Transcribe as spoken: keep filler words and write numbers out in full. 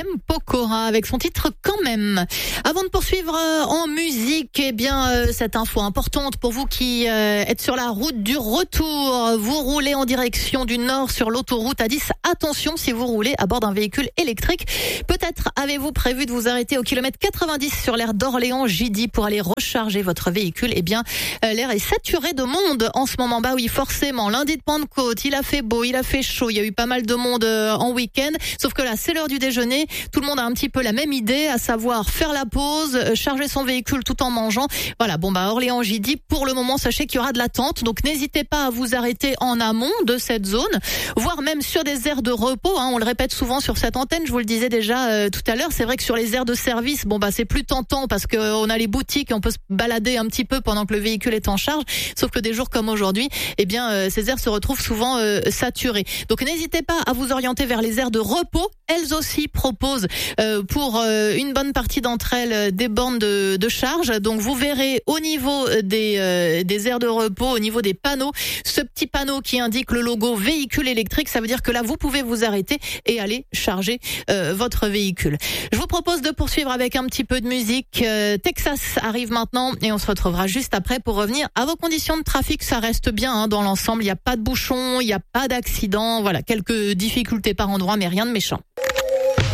M. Pokora avec son titre Quand même. Avant de poursuivre euh, en musique, eh bien euh, cette info importante pour vous qui euh, êtes sur la route du retour. Vous roulez en direction du nord sur l'autoroute A dix. Attention si vous roulez à bord d'un véhicule électrique. Peut-être avez-vous prévu de vous arrêter au kilomètre quatre-vingt-dix sur l'aire d'Orléans-Gidy pour aller recharger votre véhicule. Eh bien euh, l'air est saturé de monde en ce moment. Bah oui, forcément, lundi de Pentecôte, il a fait beau, il a fait chaud, il y a eu pas mal de monde euh, en week-end. Sauf que là, c'est l'heure du déjeuner. Tout le monde a un petit peu la même idée, à savoir faire la pause, euh, charger son véhicule tout en mangeant. Voilà, bon bah Orléans-Gidy, pour le moment, sachez qu'il y aura de l'attente. Donc n'hésitez pas à vous arrêter en amont de cette zone, voire même sur des aires de repos. Hein, on le répète souvent sur cette antenne, je vous le disais déjà euh, tout à l'heure. C'est vrai que sur les aires de service, bon bah c'est plus tentant parce que on a les boutiques et on peut se balader un petit peu pendant que le véhicule est en charge. Sauf que des jours comme aujourd'hui, eh bien euh, ces aires se retrouvent souvent euh, saturées. Donc n'hésitez pas à vous orienter vers les aires de repos. Elles aussi proposent euh, pour euh, une bonne partie d'entre elles euh, des bornes de, de charge. Donc vous verrez au niveau des, euh, des aires de repos, au niveau des panneaux, ce petit panneau qui indique le logo véhicule électrique. Ça veut dire que là vous pouvez vous arrêter et aller charger euh, votre véhicule. Je vous propose de poursuivre avec un petit peu de musique. Euh, Texas arrive maintenant et on se retrouvera juste après pour revenir à vos conditions de trafic. Ça reste bien hein, dans l'ensemble. Il n'y a pas de bouchons, il n'y a pas d'accident. Voilà, quelques difficultés par endroit, mais rien de méchant.